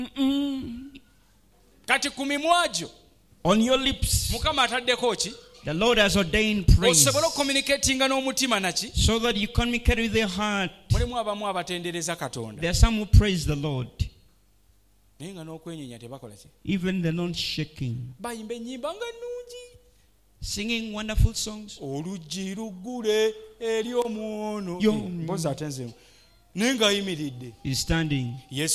kati ku mimwagyo On your lips, Mukama ataddeko ki the Lord has ordained praise osobola communicatinga n'omutima naki so that you communicate with your heart. mulimu abamu abatendereza Katonda There are some who praise the Lord, naye nga n'okwenyenya tebakola ki even they're not shaking, bayimba ennyimba nga nnungi singing wonderful songs. oluggi luggule eri omwono Yo. mpozi ate nze naye ng'ayimiridde He's standing. Yesu